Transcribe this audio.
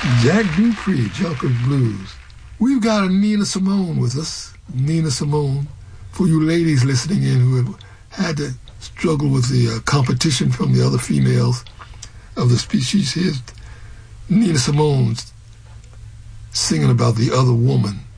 Jack Dupree, Junkers Blues. We've got a Nina Simone with us. Nina Simone, for you ladies listening in who have had to struggle with the competition from the other females of the species, here's Nina Simone singing about the other woman.